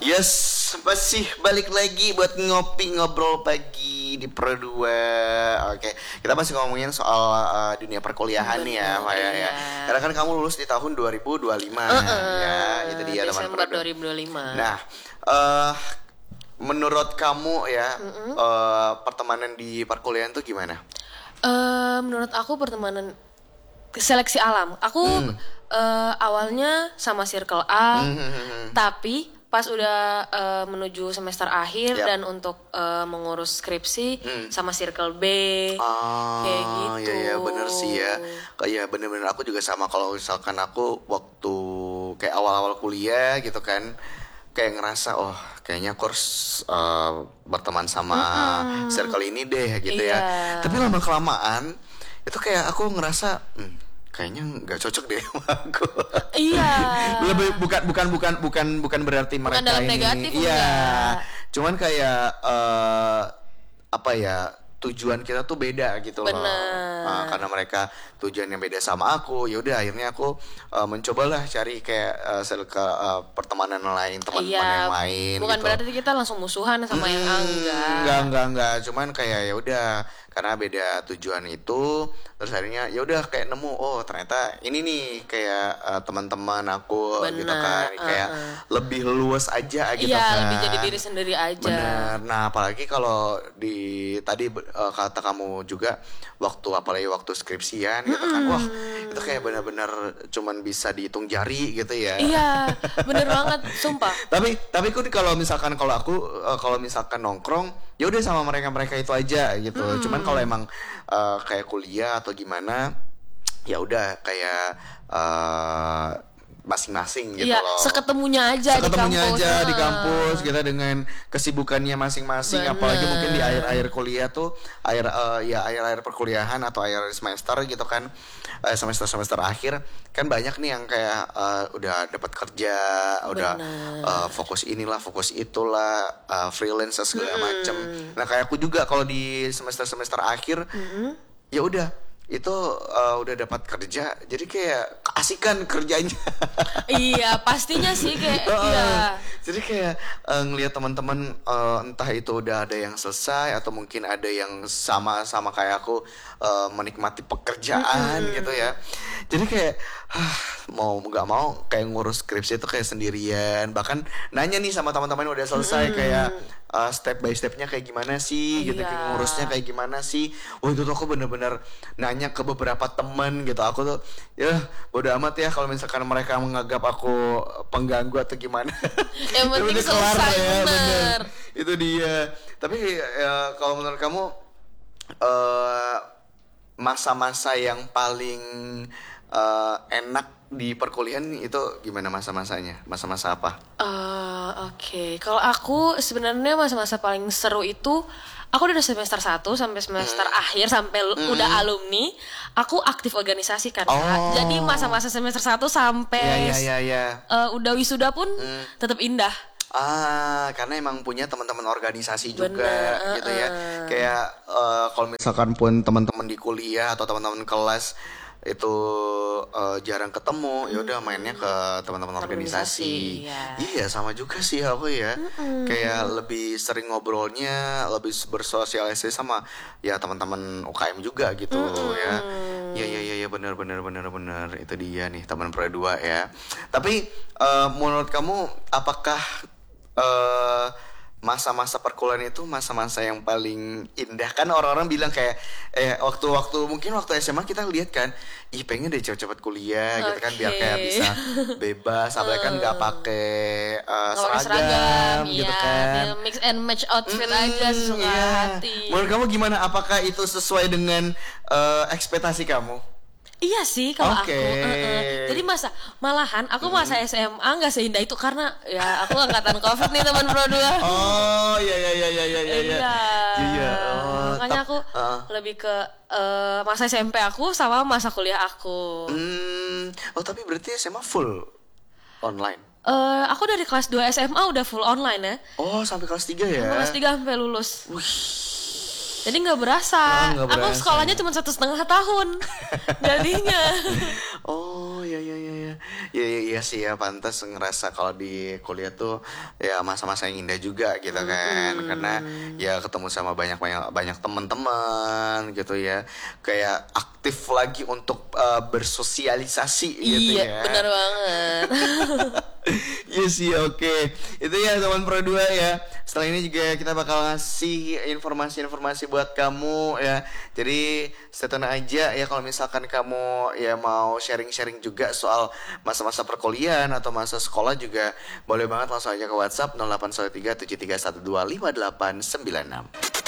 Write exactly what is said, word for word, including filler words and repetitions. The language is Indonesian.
Yes, masih balik lagi buat ngopi ngobrol pagi di Pro dua. Oke, kita masih ngomongin soal uh, dunia perkuliahan nih ya, Maya ya. Karena kan kamu lulus di tahun dua ribu dua puluh lima uh-uh, ya, itu dia teman Desember dua ribu dua puluh lima. Nah, uh, menurut kamu ya, uh-uh. uh, pertemanan di perkuliahan tuh gimana? Uh, menurut aku pertemanan seleksi alam. Aku hmm. uh, awalnya sama circle A, hmm. tapi pas udah uh, menuju semester akhir yep. dan untuk uh, mengurus skripsi hmm. sama circle B, ah, kayak gitu. Iya iya benar sih ya. Kayak bener-bener aku juga sama, kalau misalkan aku waktu kayak awal-awal kuliah gitu kan, kayak ngerasa oh kayaknya aku harus uh, berteman sama mm-hmm. circle ini deh gitu iya. ya. Tapi lama kelamaan itu kayak aku ngerasa hmm, kayaknya nggak cocok deh sama aku. Iya. Lebih bukan bukan bukan bukan bukan berarti bukan mereka dalam ini. negatif. Iya. Cuman kayak uh, apa ya, tujuan kita tuh beda gitu loh. Nah, karena mereka tujuannya beda sama aku, ya udah akhirnya aku uh, mencobalah cari kayak uh, ke uh, pertemanan lain, teman-teman iya, yang lain. Bukan gitu. berarti kita langsung musuhan sama hmm, yang enggak. Enggak enggak enggak, cuman kayak ya udah karena beda tujuan itu, terus akhirnya ya udah kayak nemu oh ternyata ini nih kayak uh, teman-teman aku. Bener, gitu kan kayak uh-uh. lebih luas aja gitu iya, kan. Iya, lebih jadi diri sendiri aja. Bener. Nah, apalagi kalau di tadi uh, kata kamu juga waktu apalagi waktu skripsian gitu kan. Wah, itu kayak benar-benar cuman bisa dihitung jari gitu ya. Iya, bener banget, sumpah. Tapi tapi aku kalau misalkan kalau aku uh, kalau misalkan nongkrong, ya udah sama mereka-mereka itu aja gitu. Mm. Cuman kalau emang uh, kayak kuliah atau gimana, ya udah kayak uh, masing-masing gitu iya, loh. Seketemunya aja Seketemunya di kampus. aja di kampus kita dengan kesibukannya masing-masing. Bener. Apalagi mungkin di akhir-akhir kuliah tuh, akhir uh, ya akhir-akhir perkuliahan atau akhir semester gitu kan, uh, semester-semester akhir kan banyak nih yang kayak uh, udah dapat kerja, bener. udah uh, fokus inilah, fokus itulah, uh, freelance segala hmm. macem. Nah kayak aku juga kalau di semester-semester akhir, hmm. ya udah itu uh, udah dapat kerja, jadi kayak keasikan kerjanya. Iya pastinya sih kayak uh, iya. Jadi kayak uh, ngelihat teman-teman uh, entah itu udah ada yang selesai atau mungkin ada yang sama-sama kayak aku uh, menikmati pekerjaan mm-hmm. gitu ya. Jadi kayak uh, mau nggak mau kayak ngurus skripsi itu kayak sendirian. Bahkan nanya nih sama teman-teman yang udah selesai mm-hmm. kayak uh, step by stepnya kayak gimana sih, gitu, iya. ngurusnya kayak gimana sih. Wah itu tuh aku bener-bener nanya ke beberapa teman gitu. Aku tuh ya bodo amat ya kalau misalkan mereka menganggap aku pengganggu atau gimana. Yang penting selesai, ya, bener. Itu dia. Tapi ya, kalau menurut kamu uh, masa-masa yang paling uh, enak di perkuliahan itu gimana masa-masanya? Masa-masa apa? Uh, Oke, okay. Kalau aku sebenarnya masa-masa paling seru itu aku dari semester satu sampai semester hmm. akhir sampai hmm. udah alumni, aku aktif organisasi kan. Oh. Jadi masa-masa semester satu sampai ya, ya, ya, ya. Uh, udah wisuda pun hmm. tetap indah. Ah, karena emang punya teman-teman organisasi juga. Bener, gitu uh, ya. Uh. Kayak uh, kalau misalkan pun teman-teman di kuliah atau teman-teman kelas itu uh, jarang ketemu, ya udah mainnya ke teman-teman organisasi. Ya. Iya, sama juga sih aku ya. Mm-hmm. Kayak lebih sering ngobrolnya, lebih bersosialisasi sama ya teman-teman U K M juga gitu mm-hmm. ya. Iya iya iya ya, benar benar benar benar. Itu dia nih teman Pro dua ya. Tapi uh, menurut kamu apakah uh, masa-masa perkuliahan itu masa-masa yang paling indah? Kan orang-orang bilang kayak eh waktu-waktu mungkin waktu S M A kita lihat kan, ih pengen deh cepet-cepet kuliah okay. gitu kan biar kayak bisa bebas, apalagi kan nggak pakai uh, seragam, seragam gitu iya, kan, mix and match outfit mm, aja sesuka iya. hati. Menurut kamu gimana? Apakah itu sesuai dengan uh, ekspektasi kamu? Iya sih kalau okay. aku uh-uh. Jadi masa malahan aku hmm. masa S M A gak seindah itu karena ya aku angkatan COVID nih teman Pro dua. Oh iya iya iya iya iya iya. Iya. Iya. Oh, makanya aku uh. lebih ke uh, masa S M P aku sama masa kuliah aku. Hmm. Oh tapi berarti S M A full online? Uh, aku dari kelas dua S M A udah full online ya. Oh sampai kelas tiga ya? Kelas tiga sampai lulus. Wih. Jadi nggak berasa. Oh, gak aku berasa. sekolahnya cuma satu setengah tahun jadinya. Oh ya ya ya ya ya ya, ya sih ya, pantas ngerasa kalau di kuliah tuh ya masa-masa yang indah juga gitu kan, Hmm. karena ya ketemu sama banyak banyak banyak teman-teman gitu ya, kayak aktif lagi untuk uh, bersosialisasi gitu Iya, ya. benar banget. Iya sih, oke. Itu ya teman Pro dua ya. Setelah ini juga kita bakal ngasih informasi-informasi buat kamu ya. Jadi stay tune aja ya kalau misalkan kamu ya mau sharing-sharing juga soal masa-masa perkuliahan atau masa sekolah juga boleh banget langsung aja ke WhatsApp nol delapan satu tiga tujuh tiga satu dua lima delapan sembilan enam.